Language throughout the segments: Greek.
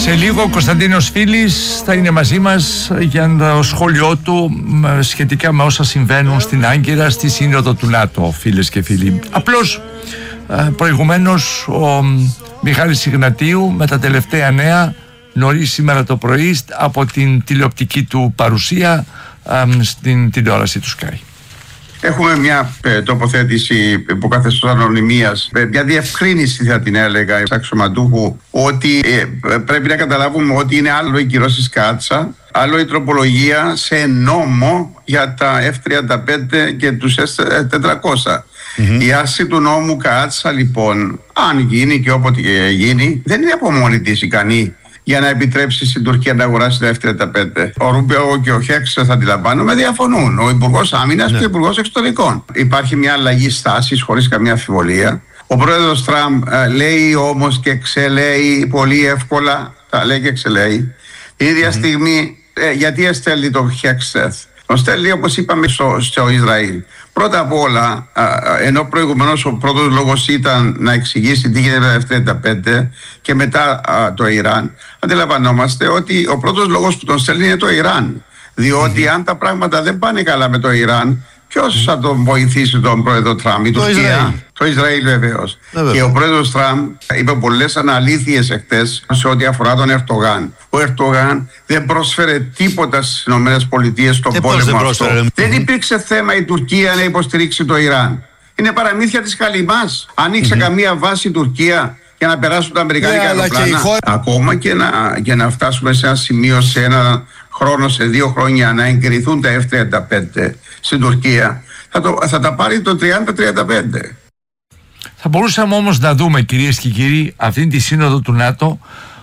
Σε λίγο ο Κωνσταντίνος Φίλης θα είναι μαζί μας για το σχόλιο του σχετικά με όσα συμβαίνουν στην Άγκυρα στη Σύνοδο του ΝΑΤΟ, φίλες και φίλοι. Απλώς προηγουμένως ο Μιχάλης Ιγνατίου με τα τελευταία νέα νωρίς σήμερα το πρωί από την τηλεοπτική του παρουσία στην τηλεόραση του Sky. Έχουμε μια τοποθέτηση υποκαθεστώς ανωνυμίας, μια διευκρίνηση θα την έλεγα αξιωματούχου, ότι πρέπει να καταλάβουμε ότι είναι άλλο οι κυρώσεις Κάτσα, άλλο η τροπολογία σε νόμο για τα F-35 και τους S-400. Η άρση του νόμου Κάτσα λοιπόν, αν γίνει και όποτε γίνει, δεν είναι από μόνη της ικανή για να επιτρέψει στην Τουρκία να αγοράσει τα F-35. Ο Ρούμπιο και ο Χέξ, θα αντιλαμβάνομαι, διαφωνούν. Ο Υπουργός Άμυνας και ο Υπουργός Εξωτερικών. Υπάρχει μια αλλαγή στάσης χωρίς καμία αμφιβολία. Ο πρόεδρος Τραμπ λέει όμως και ξελέει πολύ εύκολα. Τα λέει και ξελέει. Την ίδια στιγμή, γιατί έστελνει το Χέξ? Τον στέλνει, όπως είπαμε, στο Ισραήλ. Πρώτα απ' όλα, ενώ προηγουμένως ο πρώτος λόγος ήταν να εξηγήσει τι γίνεται με τα F-35 και μετά το Ιράν, αντιλαμβανόμαστε ότι ο πρώτος λόγος που τον στέλνει είναι το Ιράν. Διότι αν τα πράγματα δεν πάνε καλά με το Ιράν, ποιος θα τον βοηθήσει τον πρόεδρο Τραμπ? Η Τουρκία. Το Ισραήλ βεβαίως. Και ο πρόεδρος Τραμπ είπε πολλές αναλήθειες εχθές σε ό,τι αφορά τον Ερντογάν. Ο Ερντογάν δεν πρόσφερε τίποτα στις ΗΠΑ στον πόλεμο αυτό. Δεν υπήρξε θέμα η Τουρκία να υποστηρίξει το Ιράν. Είναι παραμύθια της χαλιμάς. Ανοίξε καμία βάση η Τουρκία για να περάσουν τα αμερικάνικα αεροπλάνα. Ακόμα και να φτάσουμε σε ένα σημείο, σε ένα χρόνο, σε 2 χρόνια, να εγκριθούν τα F-35 στην Τουρκία, θα τα πάρει το 30-35. Θα μπορούσαμε όμως να δούμε, κυρίες και κύριοι, αυτή τη σύνοδο του ΝΑΤΟ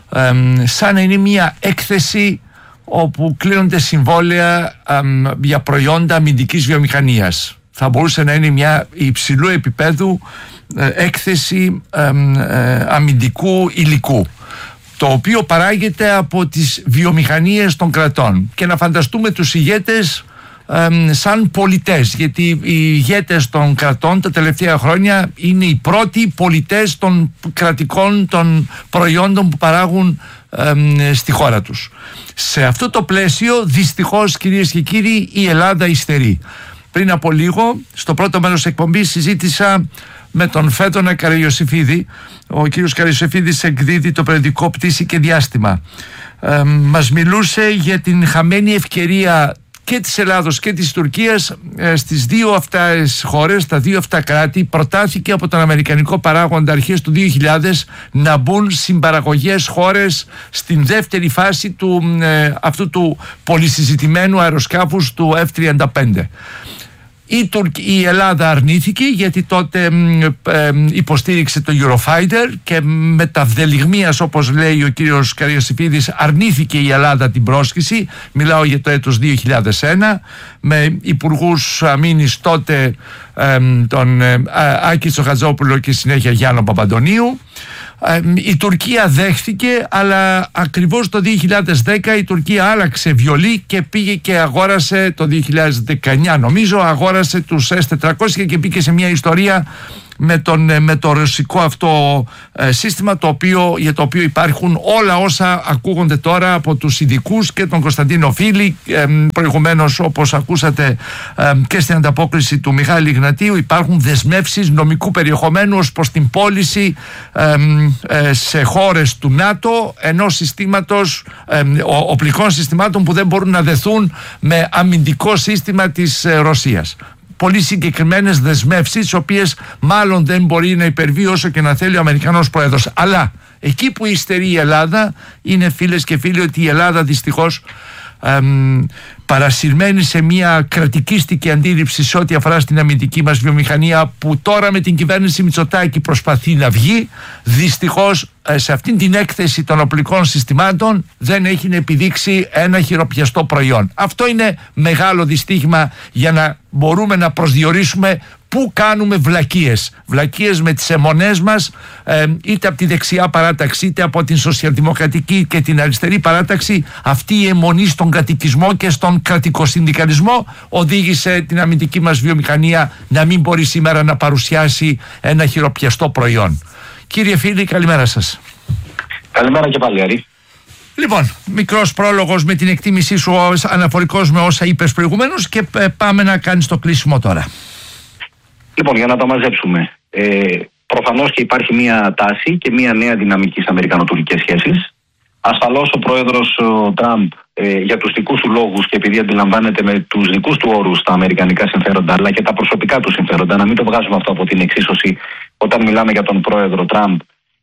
σαν να είναι μια έκθεση όπου κλείνονται συμβόλαια για προϊόντα αμυντικής βιομηχανίας. Θα μπορούσε να είναι μια υψηλού επίπεδου έκθεση αμυντικού υλικού, το οποίο παράγεται από τις βιομηχανίες των κρατών, και να φανταστούμε τους ηγέτες σαν πολιτές, γιατί οι ηγέτες των κρατών τα τελευταία χρόνια είναι οι πρώτοι πολιτές των κρατικών των προϊόντων που παράγουν στη χώρα τους. Σε αυτό το πλαίσιο, δυστυχώς, κυρίες και κύριοι, η Ελλάδα υστερεί. Πριν από λίγο, στο πρώτο μέρος εκπομπής, συζήτησα με τον Φέδωνα Καραϊωσήφιδη. Ο κύριος Καραϊωσήφιδης εκδίδει το περιοδικό Πτήση και Διάστημα. Μας μιλούσε για την χαμένη ευκαιρία και της Ελλάδος και της Τουρκίας. Στις δύο αυτές χώρες, τα δύο αυτά κράτη, προτάθηκε από τον αμερικανικό παράγοντα αρχές του 2000 να μπουν συμπαραγωγές χώρες στην δεύτερη φάση αυτού του πολυσυζητημένου αεροσκάφους του F-35. Η Ελλάδα αρνήθηκε, γιατί τότε υποστήριξε το Eurofighter, και με τα βδελιγμίας, όπως λέει ο κύριος Καραϊωσήφιδης, αρνήθηκε η Ελλάδα την πρόσκληση. Μιλάω για το έτος 2001, με υπουργούς αμήνης τότε τον Άκη Τσοχατζόπουλο και συνέχεια Γιάννο Παπαντονίου. Η Τουρκία δέχθηκε, αλλά ακριβώς το 2010 η Τουρκία άλλαξε βιολί και πήγε και αγόρασε, το 2019 νομίζω, αγόρασε τους S-400 και πήγε σε μια ιστορία με το ρωσικό αυτό σύστημα, για το οποίο υπάρχουν όλα όσα ακούγονται τώρα από τους ειδικούς και τον Κωνσταντίνο Φίλη. Προηγουμένως, όπως ακούσατε και στην ανταπόκριση του Μιχάλη Ιγνατίου, υπάρχουν δεσμεύσεις νομικού περιεχομένου ως προς την πώληση σε χώρες του ΝΑΤΟ ενός συστήματος, οπλικών συστημάτων που δεν μπορούν να δεθούν με αμυντικό σύστημα της Ρωσίας. Πολύ συγκεκριμένες δεσμεύσεις, τις οποίες μάλλον δεν μπορεί να υπερβεί όσο και να θέλει ο Αμερικανός πρόεδρος. Αλλά εκεί που υστερεί η Ελλάδα είναι, φίλες και φίλοι, ότι η Ελλάδα δυστυχώς παρασυρμένη σε μια κρατικίστικη αντίληψη σε ό,τι αφορά στην αμυντική μας βιομηχανία, που τώρα με την κυβέρνηση Μητσοτάκη προσπαθεί να βγει, δυστυχώς σε αυτήν την έκθεση των οπλικών συστημάτων δεν έχει επιδείξει ένα χειροπιαστό προϊόν. Αυτό είναι μεγάλο δυστύχημα για να μπορούμε να προσδιορίσουμε πού κάνουμε βλακίες. Βλακίες με τις αιμονές μας, είτε από τη δεξιά παράταξη είτε από την σοσιαλδημοκρατική και την αριστερή παράταξη. Αυτή η αιμονή στον κρατικισμό και στον κρατικοσυνδικαλισμό οδήγησε την αμυντική μας βιομηχανία να μην μπορεί σήμερα να παρουσιάσει ένα χειροπιαστό προϊόν. Κύριε Φίλη, καλημέρα σας. Καλημέρα και πάλι, Άρη. Λοιπόν, μικρός πρόλογος με την εκτίμησή σου αναφορικός με όσα είπες προηγουμένως και πάμε να κάνεις το κλείσιμο τώρα. Λοιπόν, για να τα μαζέψουμε. Προφανώς και υπάρχει μια τάση και μια νέα δυναμική στις αμερικανοτουρκικές σχέσεις. Ασφαλώς ο πρόεδρος Τραμπ για τους δικούς του λόγους και επειδή αντιλαμβάνεται με τους δικούς του όρους τα αμερικανικά συμφέροντα αλλά και τα προσωπικά του συμφέροντα, να μην το βγάζουμε αυτό από την εξίσωση όταν μιλάμε για τον πρόεδρο Τραμπ,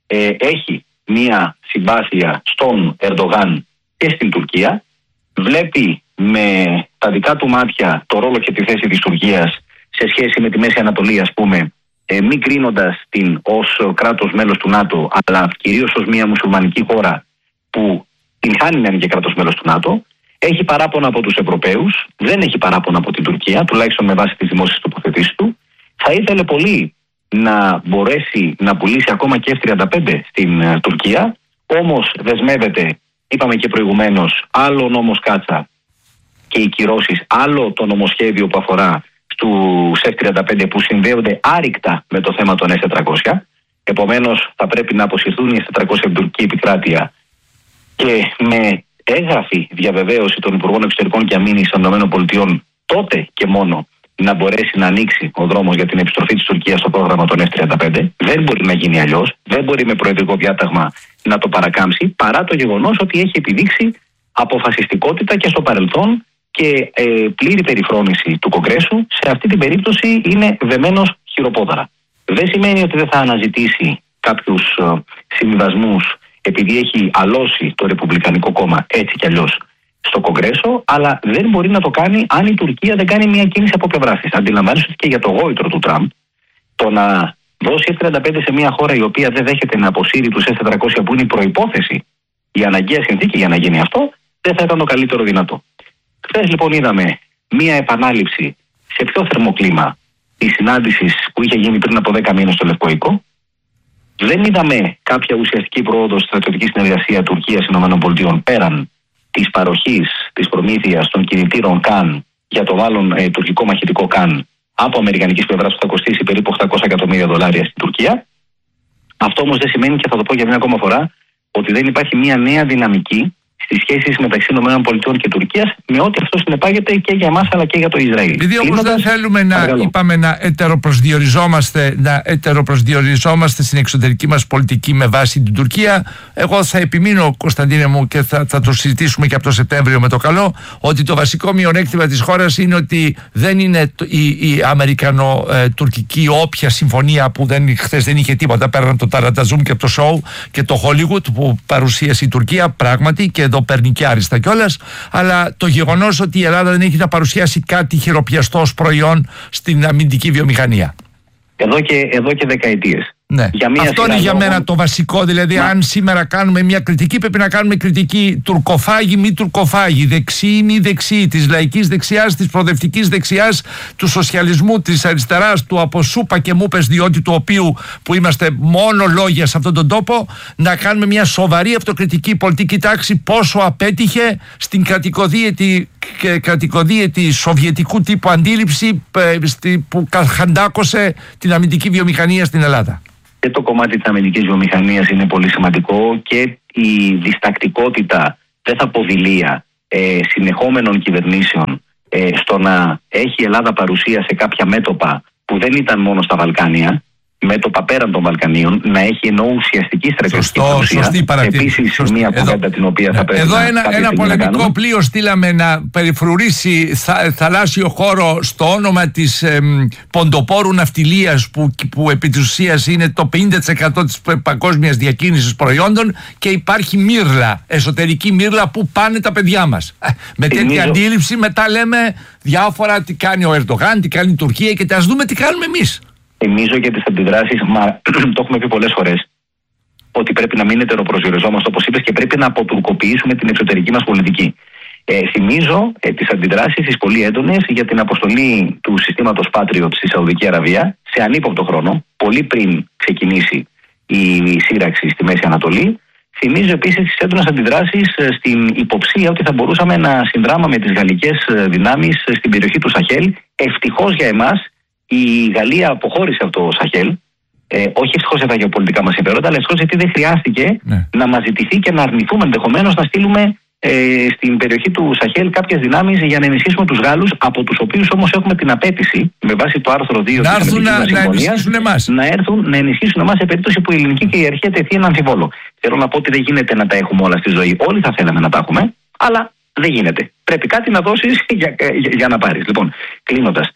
έχει μια συμπάθεια στον Ερντογάν και στην Τουρκία, βλέπει με τα δικά του μάτια το ρόλο και τη θέση της Τουρκίας σε σχέση με τη Μέση Ανατολή, ας πούμε, μη κρίνοντας την ως κράτος μέλος του ΝΑΤΟ, αλλά κυρίως ως μια μουσουλμανική χώρα που την χάνει να είναι και κράτος μέλος του ΝΑΤΟ. Έχει παράπονα από τους Ευρωπαίους, δεν έχει παράπονα από την Τουρκία, τουλάχιστον με βάση τις δημόσιες τοποθετήσεις του. Θα ήθελε πολύ να μπορέσει να πουλήσει ακόμα και F-35 στην Τουρκία, όμως δεσμεύεται, είπαμε και προηγουμένως, άλλο ο νόμος Κάτσα και οι κυρώσεις, άλλο το νομοσχέδιο που αφορά στους F-35 που συνδέονται άρρηκτα με το θέμα των S-400. Επομένως θα πρέπει να αποσυρθούν οι S-400 από την τουρκική επικράτεια και με έγγραφη διαβεβαίωση των Υπουργών Εξωτερικών και Αμήνης των ΗΠΑ τότε και μόνο να μπορέσει να ανοίξει ο δρόμος για την επιστροφή της Τουρκίας στο πρόγραμμα των F-35. Δεν μπορεί να γίνει αλλιώς, δεν μπορεί με προεδρικό διάταγμα να το παρακάμψει, παρά το γεγονός ότι έχει επιδείξει αποφασιστικότητα και στο παρελθόν και πλήρη περιφρόνηση του Κογκρέσου. Σε αυτή την περίπτωση είναι δεμένος χειροπόδαρα. Δεν σημαίνει ότι δεν θα αναζητήσει κάποιους συμβιβασμούς επειδή έχει αλώσει το Ρεπουμπλικανικό Κόμμα έτσι κι αλλιώς στο Κογκρέσο, αλλά δεν μπορεί να το κάνει αν η Τουρκία δεν κάνει μια κίνηση από πλευράς της. Αντιλαμβάνεσαι ότι και για το γόητρο του Τραμπ, το να δώσει F-35 σε μια χώρα η οποία δεν δέχεται να αποσύρει τους S-400 που είναι η προϋπόθεση, η αναγκαία συνθήκη για να γίνει αυτό, δεν θα ήταν το καλύτερο δυνατό. Χθες λοιπόν είδαμε μια επανάληψη σε πιο θερμό κλίμα της συνάντησης που είχε γίνει πριν από 10 μήνες στο Λευκό Οίκο. Δεν είδαμε κάποια ουσιαστική πρόοδο στη στρατιωτική συνεργασία Τουρκίας-ΗΠΑ πέραν της παροχής, της προμήθειας των κινητήρων ΚΑΝ για το μάλλον τουρκικό μαχητικό ΚΑΝ από αμερικανικής πλευράς που θα κοστίσει περίπου $800 εκατομμύρια στην Τουρκία. Αυτό όμως δεν σημαίνει, και θα το πω για μια ακόμα φορά, ότι δεν υπάρχει μια νέα δυναμική στις σχέσεις μεταξύ ΗΠΑ και Τουρκίας, με ό,τι αυτό συνεπάγεται και για εμάς αλλά και για το Ισραήλ. Επειδή όμως δεν θέλουμε να ετεροπροσδιοριζόμαστε στην εξωτερική μας πολιτική με βάση την Τουρκία, εγώ θα επιμείνω, Κωνσταντίνε μου, και θα το συζητήσουμε και από το Σεπτέμβριο με το καλό, ότι το βασικό μειονέκτημα της χώρας είναι ότι δεν είναι η αμερικανο-τουρκική όποια συμφωνία που χθες δεν είχε τίποτα πέραν από το Ταραταζούμ και από το Σόου και το Χόλιγουτ που παρουσίασε η Τουρκία, πράγματι, και εδώ παίρνει και άριστα κιόλας, αλλά το γεγονός ότι η Ελλάδα δεν έχει να παρουσιάσει κάτι χειροπιαστό ως προϊόν στην αμυντική βιομηχανία. Εδώ και δεκαετίες. Ναι. Αυτό είναι για μένα το βασικό. Δηλαδή, αν σήμερα κάνουμε μια κριτική, πρέπει να κάνουμε κριτική τουρκοφάγη, μη τουρκοφάγη, δεξί, μη δεξί, της λαϊκής δεξιάς, της προοδευτικής δεξιάς, του σοσιαλισμού, της αριστεράς, του από σούπα και μούπες διότι του οποίου που είμαστε μόνο λόγια σε αυτόν τον τόπο, να κάνουμε μια σοβαρή αυτοκριτική πολιτική τάξη πόσο απέτυχε στην κρατικοδίαιτη σοβιετικού τύπου αντίληψη που χαντάκωσε την αμυντική βιομηχανία στην Ελλάδα. Και το κομμάτι της αμυντικής βιομηχανίας είναι πολύ σημαντικό και η διστακτικότητα, δεν θα πω δειλία, συνεχόμενων κυβερνήσεων στο να έχει η Ελλάδα παρουσία σε κάποια μέτωπα που δεν ήταν μόνο στα Βαλκάνια, μέτωπα πέραν των Βαλκανίων, να έχει ενώ ουσιαστική στρατιωτική παρουσία. Επίσης μια κουβέντα την οποία θα πρέπει εδώ ένα πολεμικό πλοίο στείλαμε να περιφρουρήσει θαλάσσιο χώρο στο όνομα της ποντοπόρου ναυτιλίας που επί της ουσίας είναι το 50% της παγκόσμιας διακίνησης προϊόντων, και υπάρχει μύρλα, εσωτερική μύρλα που πάνε τα παιδιά μας. Με τέτοια αντίληψη μετά λέμε διάφορα, τι κάνει ο Ερντογάν, τι κάνει η Τουρκία, και ας δούμε τι κάνουμε εμείς. Θυμίζω για τις αντιδράσεις, το έχουμε πει πολλές φορές, ότι πρέπει να μην ετεροπροσδιοριζόμαστε όπως είπες και πρέπει να αποτουρκοποιήσουμε την εξωτερική μας πολιτική. Θυμίζω τις αντιδράσεις τις πολύ έντονες για την αποστολή του συστήματος Patriot στη Σαουδική Αραβία σε ανύποπτο χρόνο, πολύ πριν ξεκινήσει η σύραξη στη Μέση Ανατολή. Θυμίζω επίσης τις έντονες αντιδράσεις στην υποψία ότι θα μπορούσαμε να συνδράμαμε τις γαλλικές δυνάμεις στην περιοχή του Σαχέλ. Ευτυχώς για εμάς, η Γαλλία αποχώρησε από το Σαχέλ Όχι ευτυχώς για τα γεωπολιτικά μας συμφέροντα, αλλά ευτυχώς γιατί δεν χρειάστηκε να μας ζητηθεί και να αρνηθούμε ενδεχομένως να στείλουμε στην περιοχή του Σαχέλ κάποιες δυνάμεις για να ενισχύσουμε τους Γάλλους, από τους οποίους όμως έχουμε την απέτηση, με βάση το άρθρο 2 της Αμερικανικής Συμφωνίας, να έρθουν να ενισχύσουν εμάς σε περίπτωση που η ελληνική κυριαρχία τεθεί ένα αμφιβόλο. Θέλω να πω ότι δεν γίνεται να τα έχουμε όλα στη ζωή. Όλοι θα θέλαμε να τα έχουμε, αλλά δεν γίνεται. Πρέπει κάτι να δώσεις για να πάρεις. Λοιπόν, κλείνοντας,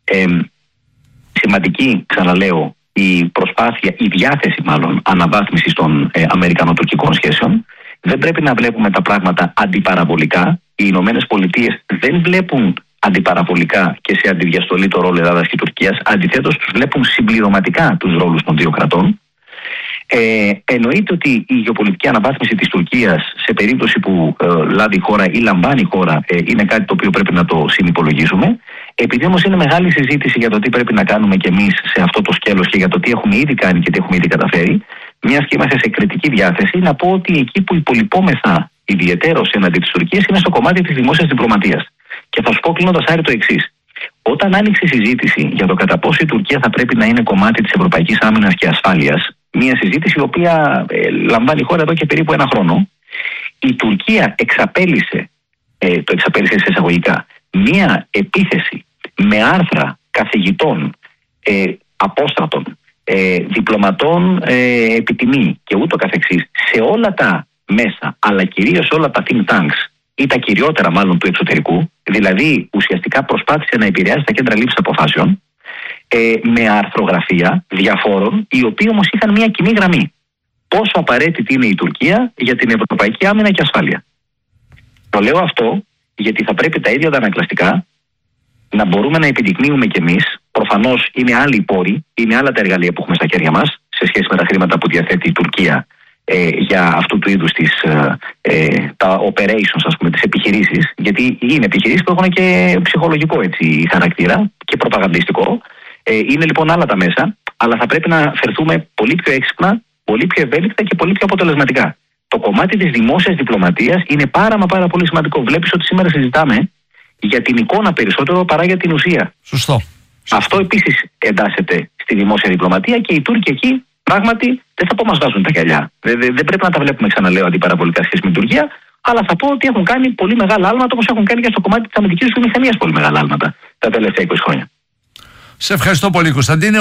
σημαντική, ξαναλέω, η προσπάθεια, η διάθεση μάλλον αναβάθμισης των αμερικανοτουρκικών σχέσεων. Δεν πρέπει να βλέπουμε τα πράγματα αντιπαραβολικά. Οι Ηνωμένες Πολιτείες δεν βλέπουν αντιπαραβολικά και σε αντιδιαστολή το ρόλο Ελλάδας και Τουρκίας. Αντιθέτως, τους βλέπουν συμπληρωματικά τους ρόλους των δύο κρατών. Εννοείται ότι η γεωπολιτική αναβάθμιση της Τουρκίας σε περίπτωση που λάβει η χώρα ή λαμβάνει η χώρα είναι κάτι το οποίο πρέπει να το συνυπολογίσουμε. Επειδή όμως είναι μεγάλη συζήτηση για το τι πρέπει να κάνουμε κι εμείς σε αυτό το σκέλος και για το τι έχουμε ήδη κάνει και τι έχουμε ήδη καταφέρει, μιας και είμαστε σε κριτική διάθεση, να πω ότι εκεί που υπολοιπόμεθα ιδιαιτέρως έναντι της Τουρκίας είναι στο κομμάτι της δημόσιας διπλωματίας. Και θα σου πω κλείνοντας, Άρη, το εξής. Όταν άνοιξε η συζήτηση για το κατά πόσο η Τουρκία θα πρέπει να είναι κομμάτι της ευρωπαϊκής άμυνας και ασφάλειας, μια συζήτηση η οποία λαμβάνει η χώρα εδώ και περίπου ένα χρόνο, η Τουρκία εξαπέλυσε σε εισαγωγικά, μια επίθεση με άρθρα καθηγητών, απόστρατων, διπλωματών επιτιμή και ούτω καθεξής σε όλα τα μέσα, αλλά κυρίως σε όλα τα think tanks ή τα κυριότερα μάλλον του εξωτερικού, δηλαδή ουσιαστικά προσπάθησε να επηρεάσει τα κέντρα λήψης αποφάσεων με αρθρογραφία διαφόρων, οι οποίοι όμως είχαν μια κοινή γραμμή. Πόσο απαραίτητη είναι η Τουρκία για την ευρωπαϊκή άμυνα και ασφάλεια. Το λέω αυτό γιατί θα πρέπει τα ίδια τα ανακλαστικά να μπορούμε να επιδεικνύουμε κι εμείς. Προφανώς είναι άλλοι οι πόροι, είναι άλλα τα εργαλεία που έχουμε στα χέρια μας σε σχέση με τα χρήματα που διαθέτει η Τουρκία για αυτού του είδους τα operations, ας πούμε, τις επιχειρήσεις. Γιατί είναι επιχειρήσεις που έχουν και ψυχολογικό χαρακτήρα και προπαγανδιστικό. Είναι λοιπόν άλλα τα μέσα, αλλά θα πρέπει να φερθούμε πολύ πιο έξυπνα, πολύ πιο ευέλικτα και πολύ πιο αποτελεσματικά. Το κομμάτι της δημόσιας διπλωματίας είναι πάρα πολύ σημαντικό. Βλέπεις ότι σήμερα συζητάμε για την εικόνα περισσότερο παρά για την ουσία. Σωστό. Αυτό επίσης εντάσσεται στη δημόσια διπλωματία και οι Τούρκοι εκεί πράγματι δεν θα πω μας βάζουν τα γυαλιά. Δεν πρέπει να τα βλέπουμε, ξαναλέω, αντιπαραβολικά σχέση με την Τουρκία, αλλά θα πω ότι έχουν κάνει πολύ μεγάλα άλματα, όπως έχουν κάνει και στο κομμάτι της αμυντικής του βιομηχανίας πολύ μεγάλα άλματα τα τελευταία 20 χρόνια. Σε ευχαριστώ πολύ, Κωνσταντίνε.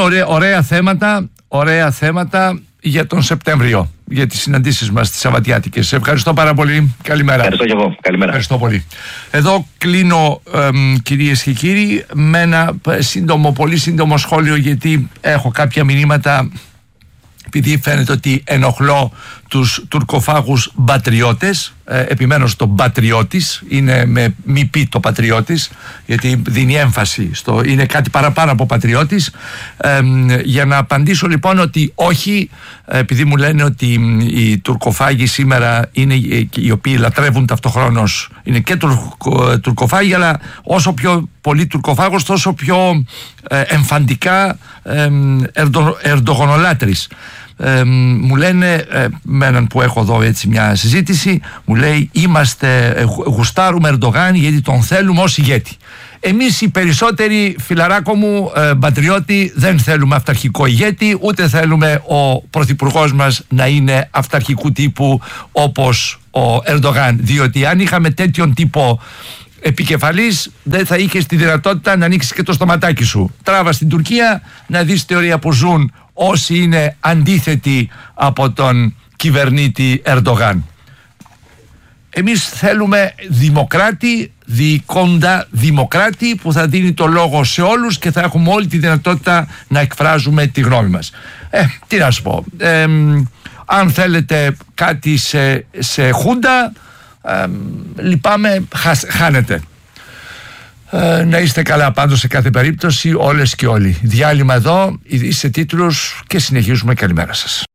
Ωραία θέματα για τον Σεπτέμβριο, για τις συναντήσεις μας τις Σαββατιάτικες. Σε ευχαριστώ πάρα πολύ. Καλημέρα. Ευχαριστώ και εγώ. Καλημέρα. Ευχαριστώ πολύ. Εδώ κλείνω, κυρίες και κύριοι, με ένα πολύ σύντομο σχόλιο, γιατί έχω κάποια μηνύματα, επειδή φαίνεται ότι ενοχλώ τους τουρκοφάγους πατριώτες. Επιμένω στο πατριώτης, είναι με μη πει το πατριώτης, γιατί δίνει έμφαση είναι κάτι παραπάνω από πατριώτης. Για να απαντήσω λοιπόν ότι όχι, επειδή μου λένε ότι οι τουρκοφάγοι σήμερα είναι οι οποίοι λατρεύουν ταυτοχρόνως, είναι και τουρκοφάγοι, αλλά όσο πιο πολύ τουρκοφάγος, τόσο πιο εμφαντικά ερντογονολάτρης. Μου λένε, με έναν που έχω εδώ έτσι μια συζήτηση, μου λέει γουστάρουμε Ερντογάν γιατί τον θέλουμε ως ηγέτη. Εμείς οι περισσότεροι, φιλαράκο μου, πατριώτη, δεν θέλουμε αυταρχικό ηγέτη, ούτε θέλουμε ο πρωθυπουργός μας να είναι αυταρχικού τύπου όπως ο Ερντογάν, διότι αν είχαμε τέτοιον τύπο επικεφαλής, δεν θα είχες τη δυνατότητα να ανοίξεις και το στοματάκι σου. Τράβα στην Τουρκία να δεις θεωρία που ζουν όσοι είναι αντίθετοι από τον κυβερνήτη Ερντογάν. Εμείς θέλουμε δημοκράτη, διοικώντα δημοκράτη, που θα δίνει το λόγο σε όλους και θα έχουμε όλη τη δυνατότητα να εκφράζουμε τη γνώμη μας. Τι να σου πω, αν θέλετε κάτι σε χούντα, λυπάμαι, χάνετε. Να είστε καλά πάντως σε κάθε περίπτωση, όλες και όλοι. Διάλειμμα εδώ, ειδήσεις σε τίτλους και συνεχίζουμε. Καλημέρα σας.